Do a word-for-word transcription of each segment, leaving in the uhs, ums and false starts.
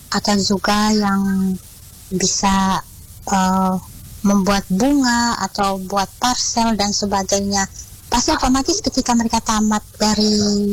atau juga yang bisa uh, membuat bunga atau buat parcel dan sebagainya. Pasti otomatis ketika mereka tamat dari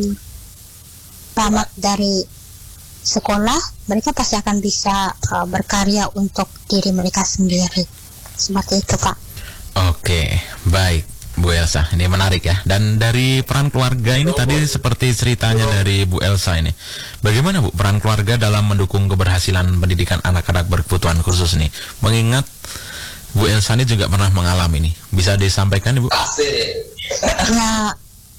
tamat dari sekolah, mereka pasti akan bisa uh, berkarya untuk diri mereka sendiri. Seperti itu, Pak. Oke, baik Bu Elsa, ini menarik ya. Dan dari peran keluarga ini tadi seperti ceritanya dari Bu Elsa ini. Bagaimana Bu peran keluarga dalam mendukung keberhasilan pendidikan anak-anak berkebutuhan khusus nih? Mengingat Bu Elsa ini juga pernah mengalami nih. Bisa disampaikan Ibu? Ya,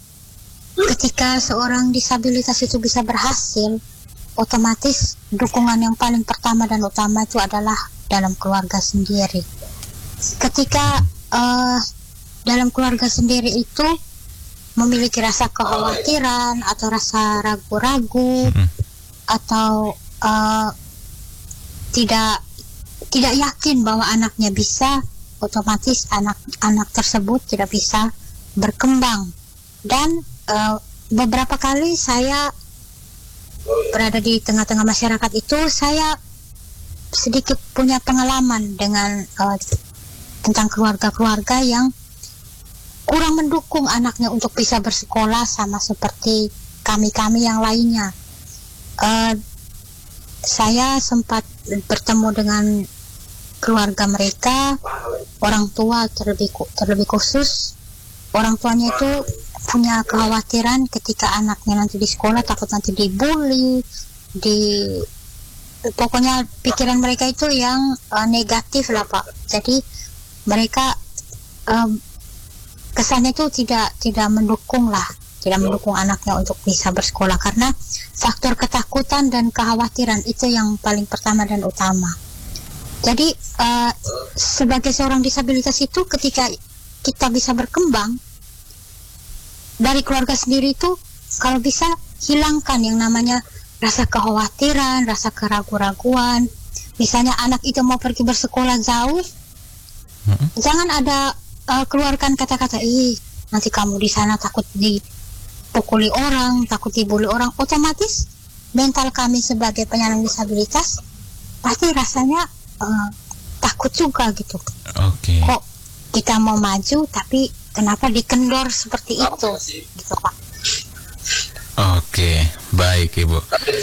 ketika seorang disabilitas itu bisa berhasil, otomatis dukungan yang paling pertama dan utama itu adalah dalam keluarga sendiri. Ketika uh, dalam keluarga sendiri itu memiliki rasa kekhawatiran atau rasa ragu-ragu mm-hmm. atau uh, tidak tidak yakin bahwa anaknya bisa, otomatis anak-anak tersebut tidak bisa berkembang. Dan uh, beberapa kali saya berada di tengah-tengah masyarakat itu, saya sedikit punya pengalaman dengan uh, tentang keluarga-keluarga yang kurang mendukung anaknya untuk bisa bersekolah sama seperti kami-kami yang lainnya. Uh, saya sempat bertemu dengan keluarga mereka, orang tua terlebih terlebih khusus. Orang tuanya itu punya kekhawatiran ketika anaknya nanti di sekolah takut nanti dibully, di pokoknya pikiran mereka itu yang uh, negatif lah, Pak. Jadi mereka um, kesannya itu tidak tidak mendukung lah, tidak mendukung anaknya untuk bisa bersekolah karena faktor ketakutan dan kekhawatiran itu yang paling pertama dan utama. Jadi uh, sebagai seorang disabilitas itu ketika kita bisa berkembang dari keluarga sendiri itu, kalau bisa hilangkan yang namanya rasa kekhawatiran, rasa keraguan-raguan. Misalnya anak itu mau pergi bersekolah jauh, hmm. jangan ada uh, keluarkan kata-kata, ih nanti kamu di sana takut dipukuli orang, takut dibully orang. Otomatis mental kami sebagai penyandang disabilitas pasti rasanya uh, takut juga gitu. Oke. Okay. Kok kita mau maju tapi kenapa dikendor seperti itu, gitu Pak. Oke, baik Ibu.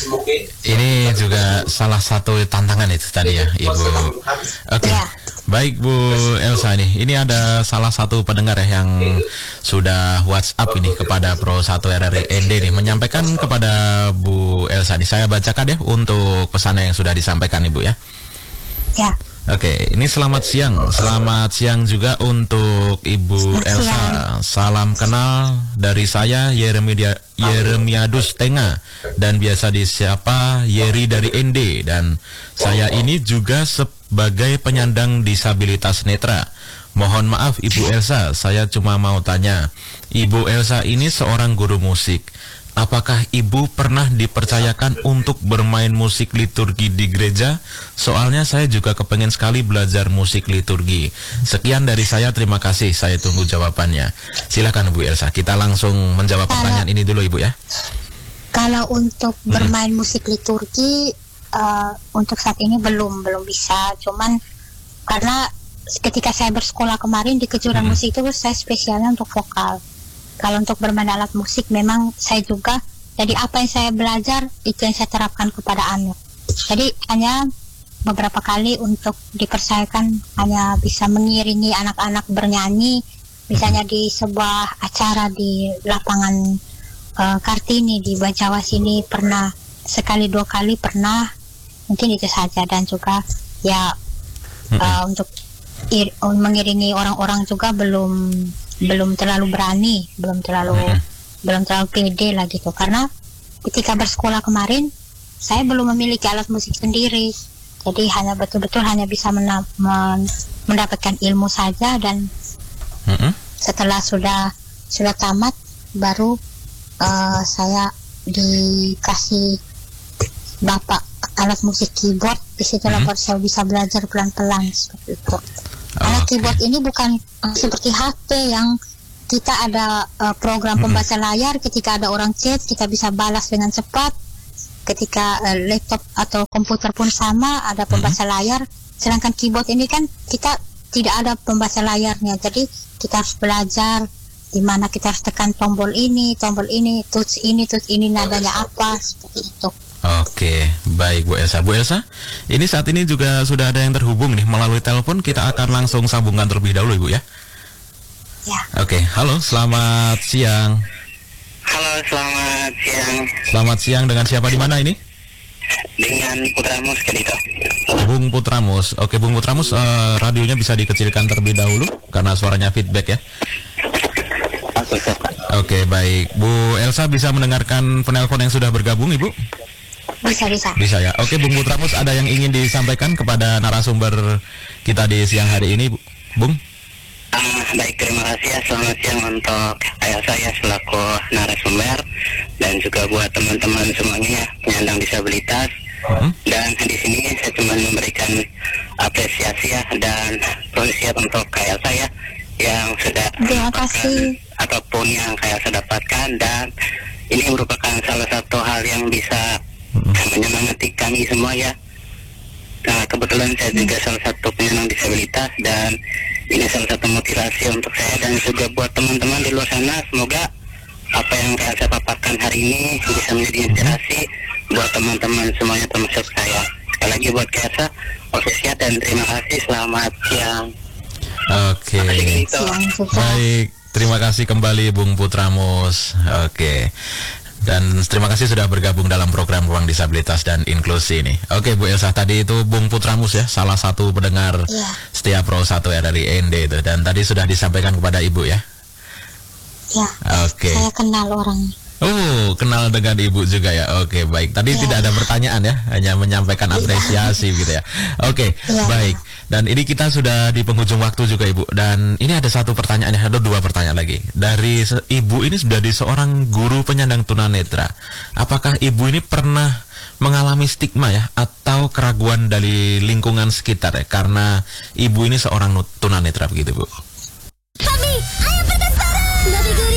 Ini juga salah satu tantangan itu tadi ya, Ibu. Oke, ya. Baik Bu Elsa nih. Ini ada salah satu pendengar ya yang sudah WhatsApp ini kepada Pro satu R R I N D nih, menyampaikan kepada Bu Elsa nih. Saya bacakan ya untuk pesannya yang sudah disampaikan Ibu ya. Ya. Oke, ini selamat siang. Selamat siang juga untuk Ibu Elsa. Salam kenal dari saya Yeremia Yeremiadus Tenga dan biasa disapa Yeri dari N D, dan saya ini juga sebagai penyandang disabilitas netra. Mohon maaf Ibu Elsa, saya cuma mau tanya. Ibu Elsa ini seorang guru musik. Apakah Ibu pernah dipercayakan untuk bermain musik liturgi di gereja? Soalnya saya juga kepengen sekali belajar musik liturgi. Sekian dari saya, terima kasih. Saya tunggu jawabannya. Silakan Bu Elsa, kita langsung menjawab kalau, pertanyaan ini dulu Ibu ya. Kalau untuk bermain hmm. musik liturgi, uh, untuk saat ini belum belum bisa. Cuman karena ketika saya bersekolah kemarin di kejuruan hmm. musik itu saya spesialnya untuk vokal. Kalau untuk bermain alat musik memang saya juga, jadi apa yang saya belajar itu yang saya terapkan kepada anak. Jadi hanya beberapa kali untuk dipercayakan hanya bisa mengiringi anak-anak bernyanyi, misalnya di sebuah acara di lapangan uh, Kartini di Bajawa sini pernah sekali dua kali pernah, mungkin itu saja. Dan juga ya uh, untuk ir, mengiringi orang-orang juga belum belum terlalu berani, belum terlalu mm-hmm. belum terlalu pede lah gitu. Karena ketika bersekolah kemarin saya belum memiliki alat musik sendiri, jadi hanya betul-betul hanya bisa mena- men- mendapatkan ilmu saja. Dan mm-hmm. setelah sudah sudah tamat baru uh, saya dikasih bapak alat musik keyboard. Disitulah mm-hmm. baru saya bisa belajar pelan-pelan seperti itu. Alat okay. keyboard ini bukan uh, seperti H P yang kita ada uh, program pembaca mm-hmm. layar, ketika ada orang chat kita bisa balas dengan cepat. ketika uh, laptop atau komputer pun sama, ada pembaca hmm. layar. Sedangkan keyboard ini kan kita tidak ada pembaca layarnya, jadi kita harus belajar di mana kita harus tekan tombol ini, tombol ini, touch ini, touch ini, nadanya apa, seperti itu. Oke, baik Bu Elsa. Bu Elsa, ini saat ini juga sudah ada yang terhubung nih melalui telepon. Kita akan langsung sambungkan terlebih dahulu Ibu ya. Ya. Oke, halo, selamat siang. Halo, selamat siang. Selamat siang, dengan siapa di mana ini? Dengan Putramus Kedito. Bung Putramus. Oke, Bung Putramus, uh, radionya bisa dikecilkan terlebih dahulu karena suaranya feedback ya. Oke, Pak. Oke, baik. Bu Elsa bisa mendengarkan penelpon yang sudah bergabung, Ibu? Bisa, bisa. Bisa ya. Oke, Bung Putramus, ada yang ingin disampaikan kepada narasumber kita di siang hari ini, Bu? Bung? Uh, baik, terima kasih ya. Selamat siang untuk ayah saya selaku narasumber dan juga buat teman-teman semuanya penyandang disabilitas. Hmm. Dan di sini saya cuma memberikan apresiasi ya dan siap untuk ayah saya yang sudah terima kasih apapun yang ayah saya dapatkan, dan ini merupakan salah satu hal yang bisa hmm. menyemangati kami semua ya. Nah, kebetulan saya juga salah satu penyandang disabilitas dan ini salah satu motivasi untuk saya dan juga buat teman-teman di luar sana. Semoga apa yang saya paparkan hari ini bisa menjadi inspirasi buat teman-teman semuanya termasuk saya. Sekali lagi buat Kesa, sehat dan terima kasih. Selamat siang. Oke. Baik, terima kasih kembali Bung Putramus. Oke. Dan terima kasih sudah bergabung dalam program Ruang Disabilitas dan Inklusi ini. Oke Bu Elsa, tadi itu Bung Putramus ya, salah satu pendengar ya. Setia Pro satu ya dari N D itu. Dan tadi sudah disampaikan kepada Ibu ya. Ya, oke. Saya kenal orangnya. Oh, kenal dengan Ibu juga ya. Oke, baik. Tadi ya. Tidak ada pertanyaan ya, hanya menyampaikan apresiasi ya. Gitu ya. Oke, ya. Baik. Dan ini kita sudah di penghujung waktu juga Ibu. Dan ini ada satu pertanyaan, ada dua pertanyaan lagi. Dari Ibu ini sudah di seorang guru penyandang tunanetra. Apakah Ibu ini pernah mengalami stigma ya atau keraguan dari lingkungan sekitar ya karena Ibu ini seorang tunanetra begitu Bu? Kami, ayo berkesara.